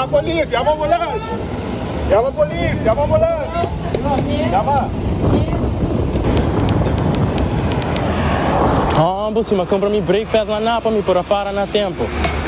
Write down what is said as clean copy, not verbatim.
a polícia, chama a ambulância. Chama a polícia, chama a ambulância. Chama. Bom, se me compra mi break fast lá na para me para na tempo.